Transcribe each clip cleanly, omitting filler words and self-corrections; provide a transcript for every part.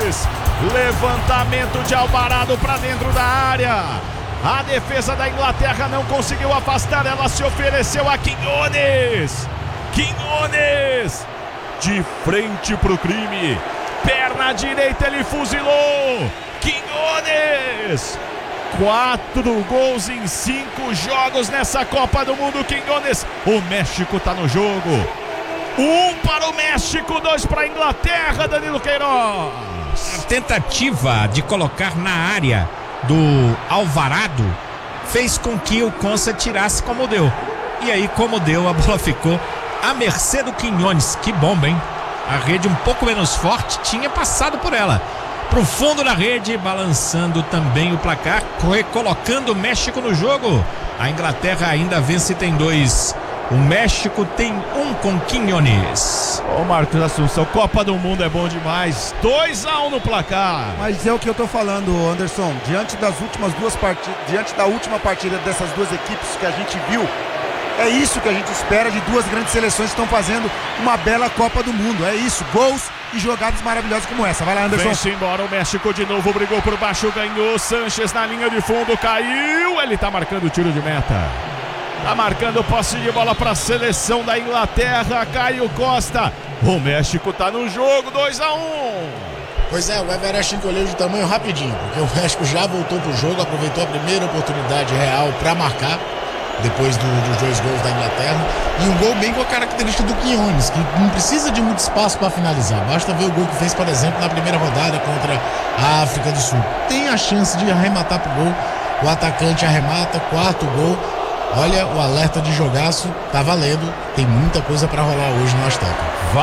Quiñones. Levantamento de Alvarado para dentro da área. A defesa da Inglaterra não conseguiu afastar, ela se ofereceu a Quiñones. Quiñones de frente pro crime. Perna direita, ele fuzilou. Quiñones. 4 gols em 5 jogos nessa Copa do Mundo. Quiñones. O México tá no jogo. 1 para o México, 2 para a Inglaterra, Danilo Queiroz. A tentativa de colocar na área do Alvarado fez com que o Konsa tirasse como deu. E aí, como deu, a bola ficou à mercê do Quiñones. Que bomba, hein? A rede um pouco menos forte tinha passado por ela. Pro fundo da rede, balançando também o placar, recolocando o México no jogo. A Inglaterra ainda vence, tem 2. O México tem 1 com Quiñones. Ô Marcos Assunção, Copa do Mundo é bom demais. 2-1 no placar. Mas é o que eu tô falando, Anderson. Diante das últimas 2 partidas, diante da última partida dessas 2 equipes que a gente viu, é isso que a gente espera de 2 grandes seleções que estão fazendo uma bela Copa do Mundo. É isso, gols e jogadas maravilhosas como essa. Vai lá, Anderson. Vem-se embora, o México de novo brigou por baixo, ganhou. Sanches na linha de fundo, caiu. Ele tá marcando o tiro de meta. Tá marcando posse de bola para a seleção da Inglaterra. Caio Costa. O México tá no jogo, 2-1. Pois é, o Everest encolheu de tamanho rapidinho, porque o México já voltou pro jogo, aproveitou a primeira oportunidade real para marcar, depois dos 2 gols da Inglaterra. E um gol bem com a característica do Quiñones, que não precisa de muito espaço para finalizar. Basta ver o gol que fez, por exemplo, na primeira rodada contra a África do Sul. Tem a chance de arrematar pro gol. O atacante arremata, 4º gol. Olha, o alerta de jogaço tá valendo. Tem muita coisa para rolar hoje no Azteca.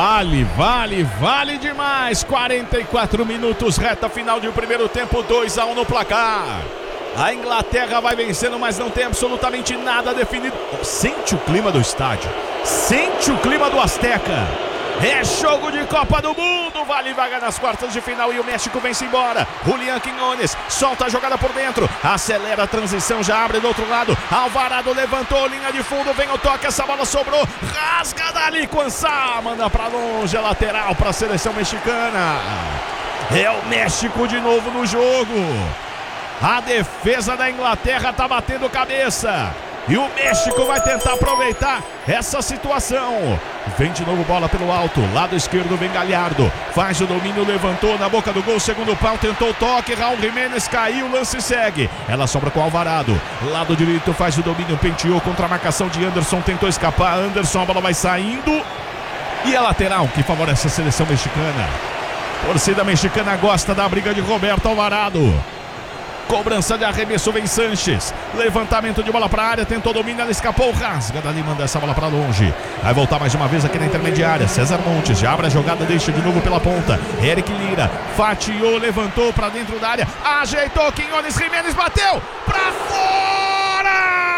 Vale demais. 44 minutos, reta final de primeiro tempo, 2-1 no placar. A Inglaterra vai vencendo, mas não tem absolutamente nada definido. Sente o clima do estádio. Sente o clima do Azteca. É jogo de Copa do Mundo, vale vaga nas quartas de final e o México vem-se embora. Julián Quiñones solta a jogada por dentro, acelera a transição, já abre do outro lado. Alvarado levantou, linha de fundo, vem o toque, essa bola sobrou, rasga dali, Quansá, manda pra longe, a lateral pra seleção mexicana. É o México de novo no jogo. A defesa da Inglaterra tá batendo cabeça. E o México vai tentar aproveitar essa situação. Vem de novo bola pelo alto. Lado esquerdo vem Galhardo. Faz o domínio, levantou na boca do gol. Segundo pau, tentou o toque. Raul Jiménez caiu, lance segue. Ela sobra com o Alvarado. Lado direito faz o domínio, penteou contra a marcação de Anderson. Tentou escapar. Anderson, a bola vai saindo. E a lateral que favorece a seleção mexicana. Torcida mexicana gosta da briga de Roberto Alvarado. Cobrança de arremesso, vem Sanches. Levantamento de bola para a área, tentou domínio, ela escapou, rasga dali, manda essa bola para longe. Vai voltar mais uma vez aqui na intermediária. César Montes já abre a jogada, deixa de novo pela ponta. Eric Lira fatiou, levantou para dentro da área, ajeitou, Quiñones, Jiménez bateu para fora!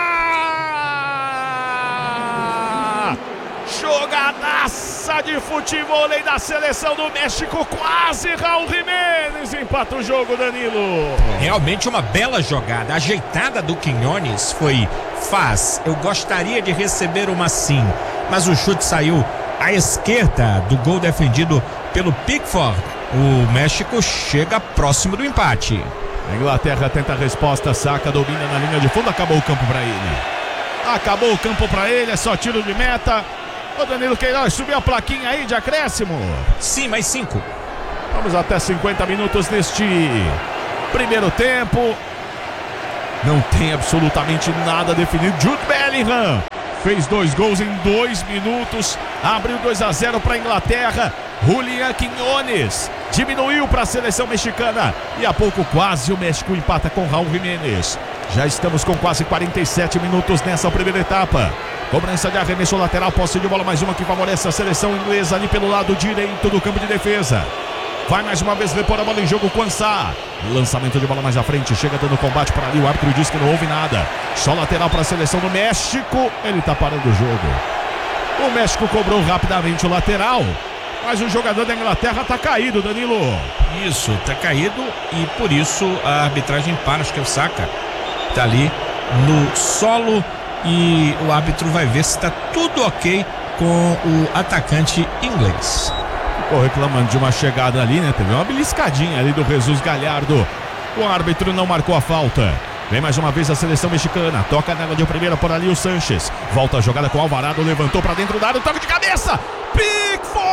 Jogadaça de futevôlei da seleção do México, quase Raul Jiménez empata o jogo, Danilo. Realmente uma bela jogada, ajeitada do Quiñones foi eu gostaria de receber uma sim, mas o chute saiu à esquerda do gol defendido pelo Pickford. O México chega próximo do empate. A Inglaterra tenta a resposta, saca, domina na linha de fundo, acabou o campo para ele. Acabou o campo para ele, é só tiro de meta. Ô Danilo Queiroz, subiu a plaquinha aí de acréscimo? Sim, mais 5. Vamos até 50 minutos neste primeiro tempo. Não tem absolutamente nada definido. Jude Bellingham fez 2 gols em 2 minutos. Abriu 2-0 para a Inglaterra. Julián Quiñones diminuiu para a seleção mexicana. E há pouco quase o México empata com Raul Jiménez. Já estamos com quase 47 minutos nessa primeira etapa. Cobrança de arremesso lateral, posse de bola, mais uma que favorece a seleção inglesa ali pelo lado direito do campo de defesa. Vai mais uma vez repor a bola em jogo, Quansá. Lançamento de bola mais à frente, chega dando combate para ali, o árbitro diz que não houve nada. Só lateral para a seleção do México, ele tá parando o jogo. O México cobrou rapidamente o lateral, mas o jogador da Inglaterra tá caído, Danilo. Isso, tá caído e por isso a arbitragem para, acho que é o Saka. Tá ali no solo e o árbitro vai ver se está tudo ok com o atacante inglês. Ficou reclamando de uma chegada ali, né? Teve uma beliscadinha ali do Jesus Galhardo. O árbitro não marcou a falta. Vem mais uma vez a seleção mexicana. Toca nela de primeira por ali o Sanches. Volta a jogada com o Alvarado. Levantou pra dentro da área. Toque de cabeça. Pickford!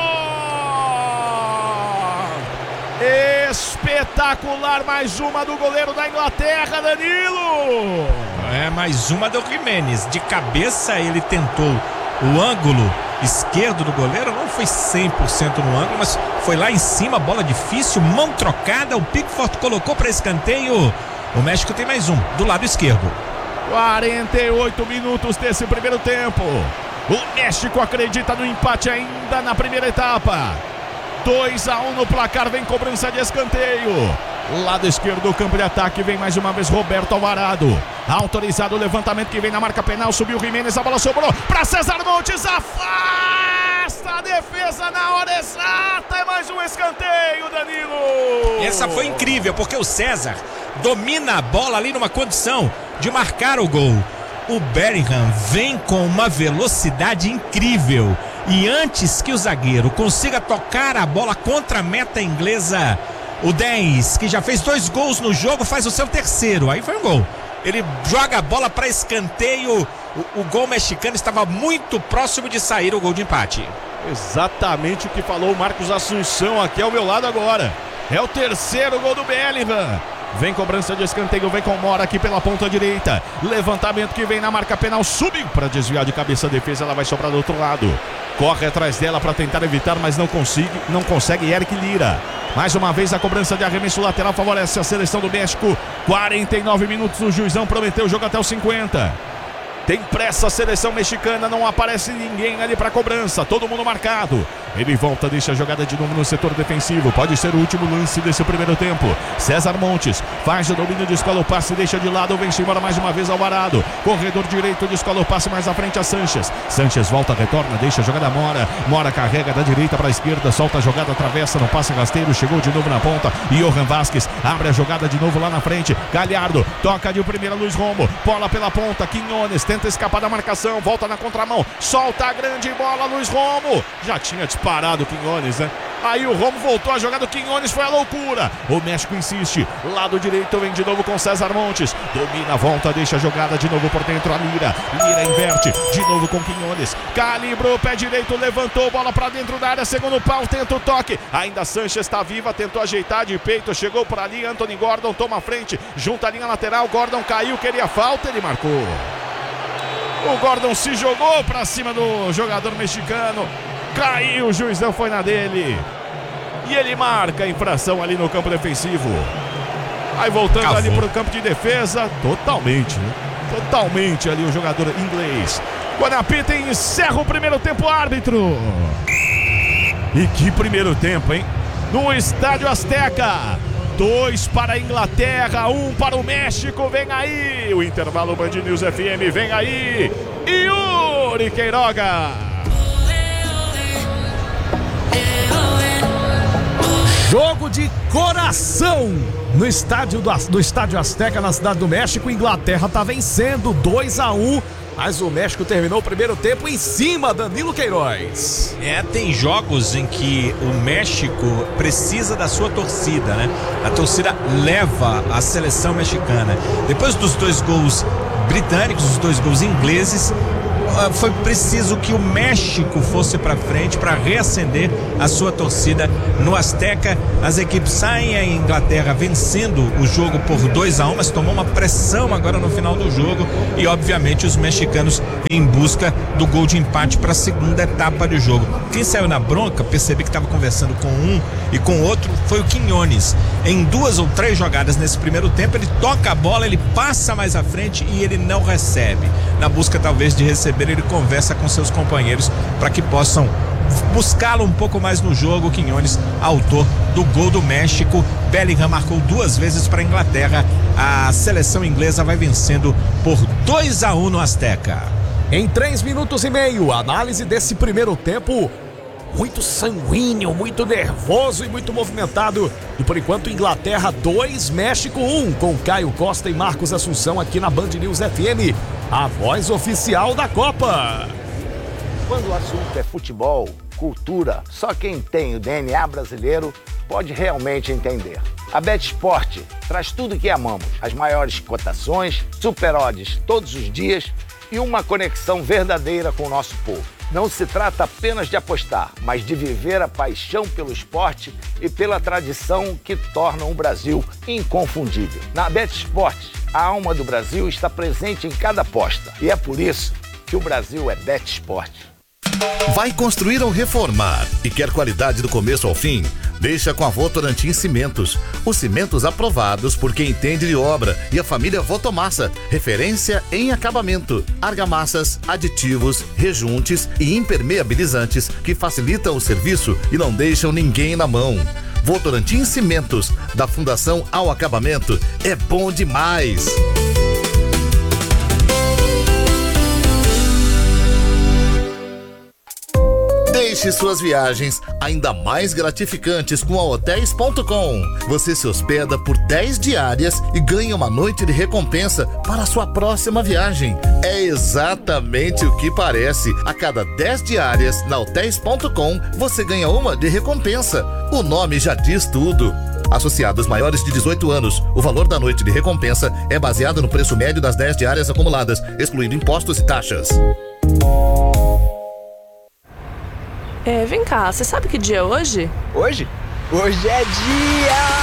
Espetacular. Mais uma do goleiro da Inglaterra, Danilo. Mais uma do Jimenez. De cabeça ele tentou o ângulo esquerdo do goleiro. Não foi 100% no ângulo, mas foi lá em cima. Bola difícil, mão trocada. O Pickford colocou para escanteio. O México tem mais um, do lado esquerdo. 48 minutos desse primeiro tempo. O México acredita no empate ainda na primeira etapa. 2-1 no placar, vem cobrança de escanteio. Lado esquerdo do campo de ataque, vem mais uma vez Roberto Alvarado. Autorizado o levantamento que vem na marca penal, subiu o Jimenez, a bola sobrou para César Montes, afasta a defesa na hora exata, é mais um escanteio, Danilo. Essa foi incrível, porque o César domina a bola ali numa condição de marcar o gol. O Bellingham vem com uma velocidade incrível e antes que o zagueiro consiga tocar a bola contra a meta inglesa, o 10, que já fez 2 gols no jogo, faz o seu terceiro. Aí foi um gol. Ele joga a bola para escanteio. O gol mexicano estava muito próximo de sair, o gol de empate. Exatamente o que falou o Marcos Assunção aqui ao meu lado agora. É o terceiro gol do Bellingham. Vem cobrança de escanteio, vem com Mora aqui pela ponta direita. Levantamento que vem na marca penal, subiu para desviar de cabeça a defesa, ela vai sobrar do outro lado. Corre atrás dela para tentar evitar, mas não consegue Eric Lira. Mais uma vez a cobrança de arremesso lateral favorece a seleção do México. 49 minutos, o juizão prometeu o jogo até os 50. Tem pressa a seleção mexicana, não aparece ninguém ali para cobrança, todo mundo marcado. Ele volta, deixa a jogada de novo no setor defensivo, pode ser o último lance desse primeiro tempo. César Montes faz o domínio, descola o passe, deixa de lado, vem embora mais uma vez Alvarado. Corredor direito, descola o passe mais à frente a Sanches. Sanches volta, retorna, deixa a jogada Mora. Mora carrega da direita para a esquerda, solta a jogada, atravessa no passe rasteiro, chegou de novo na ponta. Johan Vázquez abre a jogada de novo lá na frente. Galhardo toca de primeira, Luiz Romo, bola pela ponta, Quiñones tenta escapar da marcação, volta na contramão, solta a grande bola, Luiz Romo. Já tinha disparado o Quiñones, né? Aí o Romo voltou a jogada, o Quiñones foi a loucura. O México insiste, lado direito vem de novo com César Montes. Domina, volta, deixa a jogada de novo por dentro a Lira. Lira inverte, de novo com Quiñones. Calibrou o pé direito, levantou, bola pra dentro da área, segundo pau, tenta o toque. Ainda Sanches está viva, tentou ajeitar de peito, chegou por ali, Anthony Gordon toma a frente, junta a linha lateral, Gordon caiu, queria falta, ele marcou. O Gordon se jogou pra cima do jogador mexicano. Caiu, o juizão foi na dele. E ele marca a infração ali no campo defensivo. Aí voltando ali pro campo de defesa. Totalmente, né? Totalmente ali o jogador inglês. Quando apita, encerra o primeiro tempo, árbitro. E que primeiro tempo, hein? No Estádio Azteca. 2 para a Inglaterra, 1 para o México. Vem aí o intervalo Band News FM. Vem aí Yuri Queiroga. Jogo de coração no estádio do Estádio Azteca, na cidade do México. Inglaterra está vencendo 2-1. Mas o México terminou o primeiro tempo em cima, Danilo Queiroz. Tem jogos em que o México precisa da sua torcida, né? A torcida leva a seleção mexicana. Depois dos 2 gols britânicos, os 2 gols ingleses, foi preciso que o México fosse para frente para reacender a sua torcida no Azteca. As equipes saem, a Inglaterra vencendo o jogo por 2-1, mas tomou uma pressão agora no final do jogo e obviamente os mexicanos em busca do gol de empate para a segunda etapa do jogo. Quem saiu na bronca, percebi que estava conversando com um e com o outro, foi o Quiñones. Em 2 ou 3 jogadas nesse primeiro tempo, ele toca a bola, ele passa mais à frente e ele não recebe. Na busca talvez de receber, ele conversa com seus companheiros para que possam buscá-lo um pouco mais no jogo. Quiñones, autor do gol do México. Bellingham marcou 2 vezes para a Inglaterra. A seleção inglesa vai vencendo por 2-1 no Azteca. Em 3 minutos e meio, análise desse primeiro tempo muito sanguíneo, muito nervoso e muito movimentado. E por enquanto, Inglaterra 2, México 1, com Caio Costa e Marcos Assunção aqui na Band News FM, a voz oficial da Copa. Quando o assunto é futebol, cultura, só quem tem o DNA brasileiro pode realmente entender. A BetSport traz tudo o que amamos, as maiores cotações, super odds todos os dias e uma conexão verdadeira com o nosso povo. Não se trata apenas de apostar, mas de viver a paixão pelo esporte e pela tradição que tornam o Brasil inconfundível. Na BetSport, a alma do Brasil está presente em cada aposta e é por isso que o Brasil é BetSport. Vai construir ou reformar e quer qualidade do começo ao fim? Deixa com a Votorantim Cimentos. Os cimentos aprovados por quem entende de obra e a família Votomassa, referência em acabamento, argamassas, aditivos, rejuntes e impermeabilizantes que facilitam o serviço e não deixam ninguém na mão. Votorantim Cimentos, da fundação ao acabamento, é bom demais! Deixe suas viagens ainda mais gratificantes com a Hotéis.com. Você se hospeda por 10 diárias e ganha uma noite de recompensa para a sua próxima viagem. É exatamente o que parece. A cada 10 diárias na Hotéis.com, você ganha uma de recompensa. O nome já diz tudo. Associados maiores de 18 anos, o valor da noite de recompensa é baseado no preço médio das 10 diárias acumuladas, excluindo impostos e taxas. Vem cá, você sabe que dia é hoje? Hoje? Hoje é dia...